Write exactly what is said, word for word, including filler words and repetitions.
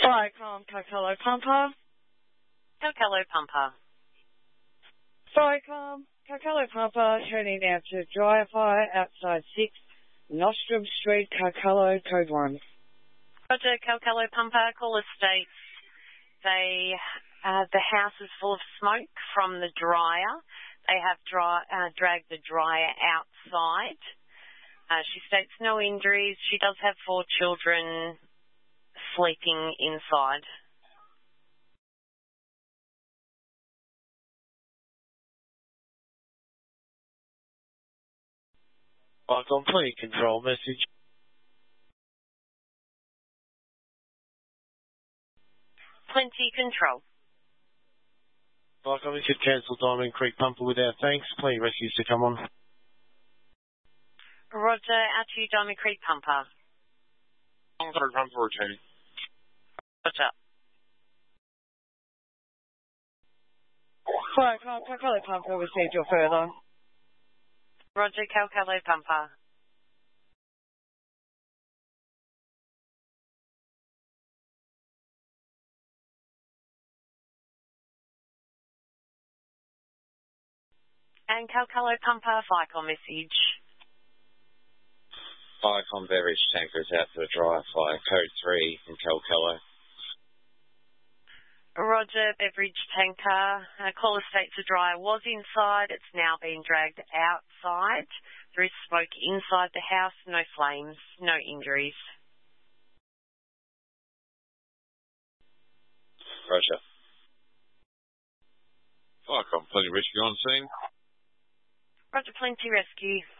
Firecom, Carcelo Pumper. Carcelo Pumper. Firecom, Carcelo Pumper, turning out to dry fire outside six, Nostrum Street, Carcelo, code one. Roger, Carcelo Pumper, caller states they, uh, the house is full of smoke from the dryer. They have dry, uh, dragged the dryer outside. Uh, she states no injuries. She does have four children sleeping inside. Firecom, plenty control message. Plenty control. Firecom, you should cancel Diamond Creek Pumper without thanks. Plenty rescues to come on. Roger, out to you, Diamond Creek Pumper. I'm going to run for returning. Roger. Firecom, Carcelo Pumper, received your further. Roger, Carcelo Pumper. And Carcelo Pumper, Firecom message. Firecom beverage tanker is out for a dry fire. Code three from Calcalo. Roger, beverage tanker. Uh, caller states the dryer was inside. It's now being dragged outside. There is smoke inside the house. No flames. No injuries. Roger. Firecom, plenty rescue on scene. Roger, plenty rescue.